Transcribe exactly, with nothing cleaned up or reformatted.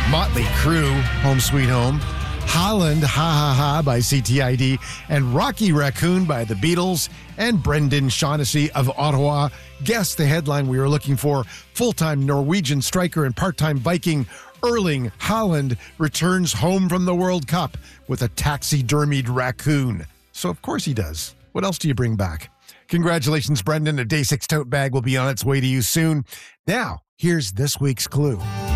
Motley Crue, Home Sweet Home. Holland, Ha Ha Ha by C T I D. And Rocky Raccoon by the Beatles. And Brendan Shaughnessy of Ottawa guessed the headline we were looking for. Full-time Norwegian striker and part-time Viking Erling Haaland returns home from the World Cup with a taxidermied raccoon. So of course he does. What else do you bring back? Congratulations, Brendan. A Day six tote bag will be on its way to you soon. Now, here's this week's clue.